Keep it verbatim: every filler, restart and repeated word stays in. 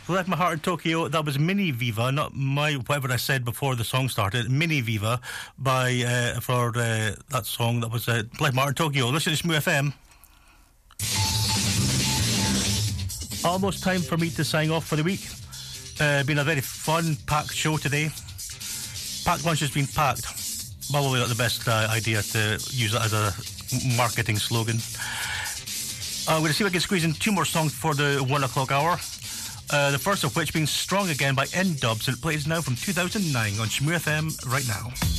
Left My Heart in Tokyo. That was Mini Viva, not my whatever I said before the song started. Mini Viva by uh, for uh, that song. That was uh, Left My Heart in Tokyo. Listen to Smooth F M. Almost time for me to sign off for the week. Uh, been a very fun, packed show today. Packed lunch has been packed. Probably not the best uh, idea to use it as a marketing slogan. I'm going to see if I can squeeze in two more songs for the one o'clock hour. Uh, the first of which being Strong Again by N-Dubs, and it plays now from two thousand nine on Shmoo F M right now.